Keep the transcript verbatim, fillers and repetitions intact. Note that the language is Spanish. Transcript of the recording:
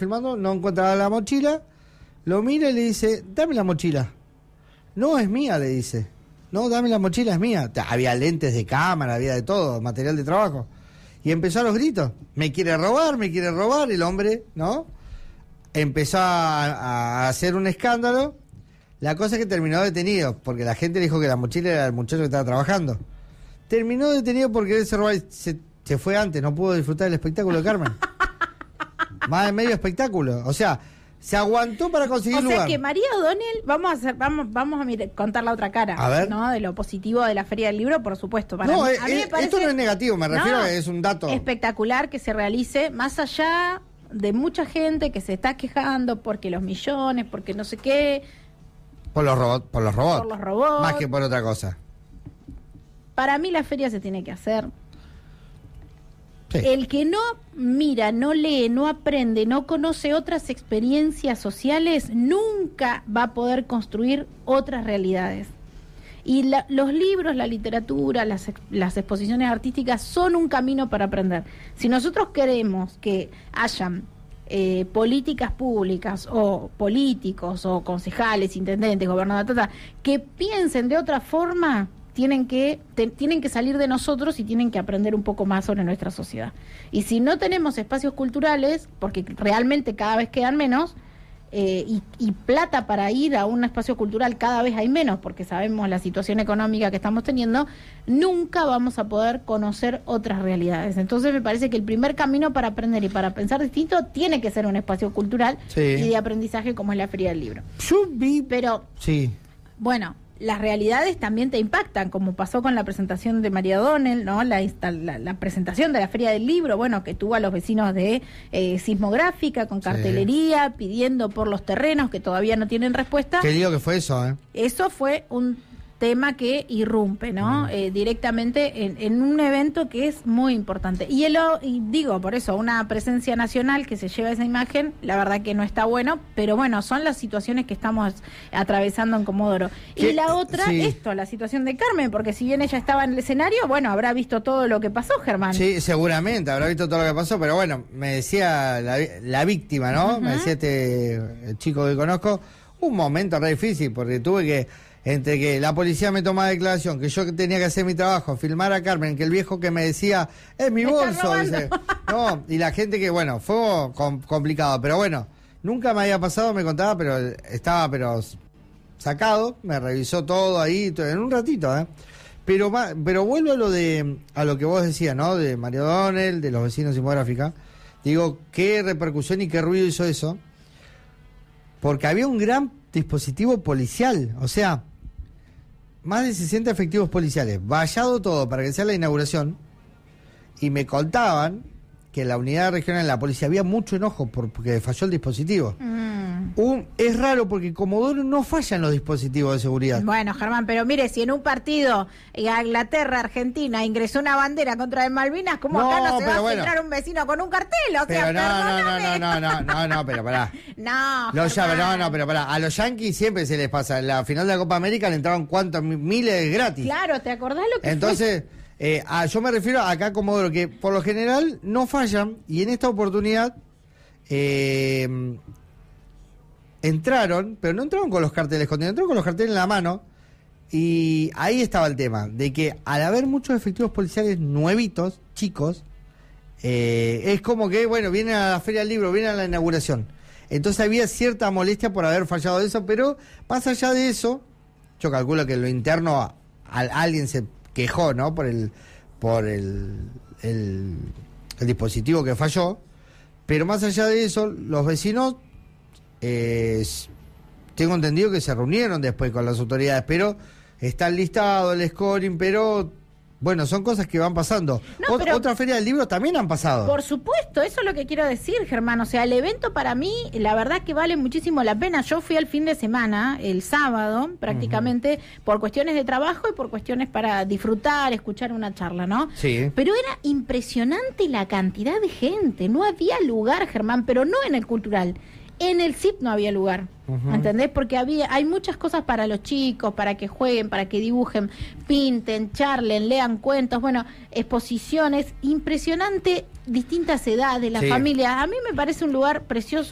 filmando, no encontraba la mochila, lo mira y le dice, dame la mochila. No, es mía, le dice. No, dame la mochila, es mía. Había lentes de cámara, había de todo, material de trabajo. Y empezó a los gritos, me quiere robar, me quiere robar, el hombre, ¿no? Empezó a, a hacer un escándalo. La cosa es que terminó detenido, porque la gente le dijo que la mochila era el muchacho que estaba trabajando. Terminó detenido porque él se robó y se, se fue antes, no pudo disfrutar del espectáculo de Carmen. Más de medio espectáculo. O sea, se aguantó para conseguir o sea lugar. que María O'Donnell, vamos a hacer, vamos, vamos a mirar, contar la otra cara, A ver. ¿no? De lo positivo de la Feria del Libro, por supuesto. Para no, mí, es, a mí me parece, esto no es negativo, me refiero no, a que es un dato. espectacular que se realice, más allá de mucha gente que se está quejando porque los millones, porque no sé qué. Por los robots, por los robots. Por los robots. Más que por otra cosa. Para mí la feria se tiene que hacer. Sí. El que no mira, no lee, no aprende, no conoce otras experiencias sociales, nunca va a poder construir otras realidades. Y la, los libros, la literatura, las, las exposiciones artísticas son un camino para aprender. Si nosotros queremos que hayan eh, políticas públicas o políticos o concejales, intendentes, gobernadores, que piensen de otra forma, tienen que te, tienen que salir de nosotros y tienen que aprender un poco más sobre nuestra sociedad. Y si no tenemos espacios culturales, porque realmente cada vez quedan menos, eh, y, y plata para ir a un espacio cultural cada vez hay menos, porque sabemos la situación económica que estamos teniendo, nunca vamos a poder conocer otras realidades. Entonces me parece que el primer camino para aprender y para pensar distinto tiene que ser un espacio cultural, sí, y de aprendizaje como es la Feria del Libro. Yo vi... Pero, sí, bueno, las realidades también te impactan, como pasó con la presentación de María O'Donnell, ¿no? La, la, la presentación de la Feria del Libro, bueno, que tuvo a los vecinos de eh, Sismográfica con cartelería, sí, pidiendo por los terrenos que todavía no tienen respuesta. Qué lío que fue eso, ¿eh? Eso fue un tema que irrumpe, ¿no? Mm. Eh, directamente en, en un evento que es muy importante. Y, el, y digo, por eso, una presencia nacional que se lleva esa imagen, la verdad que no está bueno, pero bueno, son las situaciones que estamos atravesando en Comodoro. ¿Qué? Y la otra, sí, esto, la situación de Carmen, porque si bien ella estaba en el escenario, bueno, habrá visto todo lo que pasó, Germán. Sí, seguramente, habrá visto todo lo que pasó, pero bueno, me decía la, la víctima, ¿no? Uh-huh. Me decía este chico que conozco, un momento re difícil, porque tuve que... Entre que la policía me tomaba declaración, que yo tenía que hacer mi trabajo, filmar a Carmen, que el viejo que me decía, es mi bolso, dice, no, y la gente que, bueno, fue com- complicado, pero bueno, nunca me había pasado, me contaba, pero estaba pero sacado, me revisó todo ahí, todo, en un ratito, ¿eh? Pero, pero vuelvo a lo de a lo que vos decías, ¿no? De María O'Donnell, de los vecinos Sismográfica, digo, qué repercusión y qué ruido hizo eso, porque había un gran dispositivo policial, o sea, más de sesenta efectivos policiales, vallado todo para que sea la inauguración, y me contaban que en la unidad regional de la policía había mucho enojo porque falló el dispositivo. Mm. Un, es raro porque Comodoro no fallan los dispositivos de seguridad. Bueno, Germán, pero mire, si en un partido eh, a Inglaterra, Argentina, ingresó una bandera contra de Malvinas, ¿cómo no, acá no se va a bueno, centrar un vecino con un cartel? O pero sea, no, no, no, no, no, no, no, no, pero pará. No, los ya, no, no, pero pará. A los Yankees siempre se les pasa. En la final de la Copa América le entraban cuántos miles gratis. Claro, ¿te acordás lo que Entonces, eh, a, yo me refiero acá a Comodoro, que por lo general no fallan, y en esta oportunidad eh, entraron, pero no entraron con los carteles escondidos, entraron con los carteles en la mano, y ahí estaba el tema, de que al haber muchos efectivos policiales nuevitos, chicos, eh, es como que, bueno, vienen a la Feria del Libro, vienen a la inauguración. Entonces había cierta molestia por haber fallado de eso, pero más allá de eso, yo calculo que en lo interno a, a, alguien se quejó, ¿no? Por el por el, el, el dispositivo que falló, pero más allá de eso, los vecinos, eh, tengo entendido que se reunieron después con las autoridades, pero está listado el scoring, pero... Bueno, son cosas que van pasando. No, Ot- otra feria del libro también han pasado. Por supuesto, eso es lo que quiero decir, Germán. O sea, el evento para mí, la verdad que vale muchísimo la pena. Yo fui al fin de semana, el sábado, prácticamente, uh-huh, por cuestiones de trabajo y por cuestiones para disfrutar, escuchar una charla, ¿no? Sí. Pero era impresionante la cantidad de gente. No había lugar, Germán, pero no en el cultural. En el C I P no había lugar, uh-huh, ¿entendés? Porque había, hay muchas cosas para los chicos, para que jueguen, para que dibujen, pinten, charlen, lean cuentos, bueno, exposiciones, impresionante, distintas edades, las, sí, familias. A mí me parece un lugar precioso.